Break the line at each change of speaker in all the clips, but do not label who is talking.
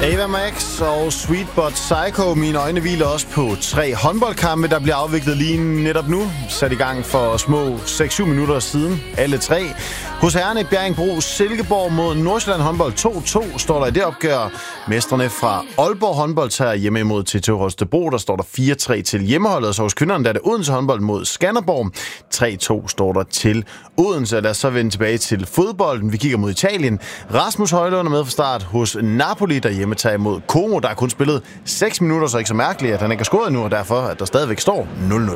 Ava Max og Sweet But Psycho. Mine øjne hviler også på 3 håndboldkampe, der bliver afviklet lige netop nu. Sat i gang for små 6-7 minutter siden. Alle 3. Hos herrerne Bjerringbro Silkeborg mod Nordsjælland håndbold 2-2 står der i det opgør. Mestrene fra Aalborg håndbold tager hjemme imod TTH Holstebro. Der står der 4-3 til hjemmeholdet. Så hos kvinderne der er det Odense håndbold mod Skanderborg. 3-2 står der til Odense. Lad os så vende tilbage til fodbolden. Vi kigger mod Italien. Rasmus Højlund er med fra start hos Napoli, der hjemme tager imod Como. Der er kun spillet 6 minutter, så ikke så mærkeligt, at han ikke har scoret nu, og derfor at der stadigvæk står 0-0.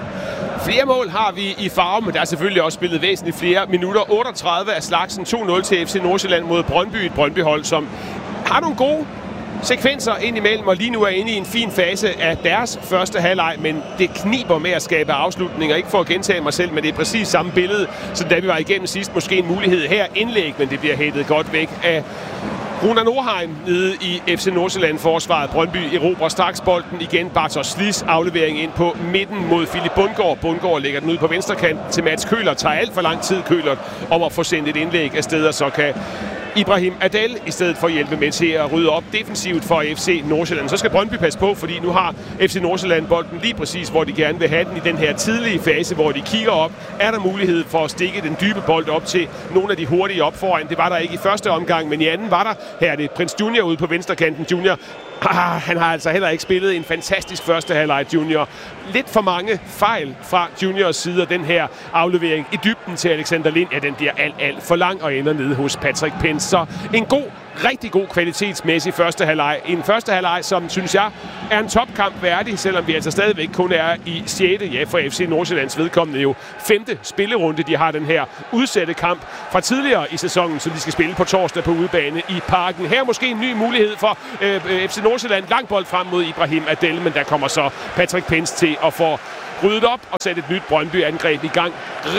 Flere mål har vi i farve, men der er selvfølgelig også spillet væsentligt flere minutter. 38 af slagsen, 2-0 til FC Nordsjælland mod Brøndby. Et Brøndby-hold, som har nogle gode sekvenser indimellem, og lige nu er inde i en fin fase af deres første halvleg, men det kniber med at skabe afslutninger. Ikke for at gentage mig selv, men det er præcis samme billede, som da vi var igennem sidst. Måske en mulighed her indlæg, men det bliver hættet godt væk af Runa Norheim nede i FC Nordsjælland-forsvaret. Brøndby erobrer straks bolden igen. Bartosz Slis aflevering ind på midten mod Philip Bundgaard. Bundgaard lægger den ud på venstre kant til Mats Køhlert. Tager alt for lang tid Køhlert om at få sendt et indlæg afsted, og så kan Ibrahim Adel i stedet for at hjælpe med til at rydde op defensivt for FC Nordsjælland. Så skal Brøndby passe på, fordi nu har FC Nordsjælland bolden lige præcis, hvor de gerne vil have den i den her tidlige fase, hvor de kigger op. Er der mulighed for at stikke den dybe bold op til nogle af de hurtige op foran? Det var der ikke i første omgang, men i anden var der. Her er det Prins Junior ude på venstrekanten. Junior, han har altså heller ikke spillet en fantastisk første halvleg, Junior. Lidt for mange fejl fra Juniors side af den her aflevering i dybden til Alexander Lind. Ja, den bliver alt for lang og ender nede hos Patrick Pence. Så en rigtig god kvalitetsmæssig første halvleg. En første halvleg, som synes jeg er en topkamp værdig, selvom vi altså stadigvæk kun er i 6. ja, for FC Nordsjællands vedkommende jo 5. spillerunde. De har den her udsatte kamp fra tidligere i sæsonen, så de skal spille på torsdag på udebane i Parken. Her måske en ny mulighed for FC Nordsjælland. Lang bold frem mod Ibrahim Adel, men der kommer så Patrick Pence til at få ryddet op og sætte et nyt Brøndby-angreb i gang.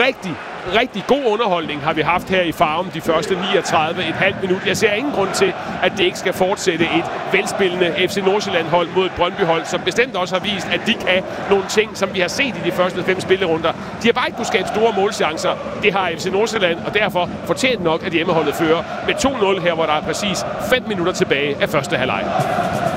Rigtig god underholdning har vi haft her i Farum de første 39,5 minutter. Jeg ser ingen grund til, at det ikke skal fortsætte et velspillende FC Nordsjælland-hold mod et Brøndby-hold, som bestemt også har vist, at de kan nogle ting, som vi har set i de første 5 spillerunder. De har bare ikke kunnet skabe store målchancer. Det har FC Nordsjælland, og derfor fortjent nok, at hjemmeholdet fører med 2-0 her, hvor der er præcis 5 minutter tilbage af første halvleg.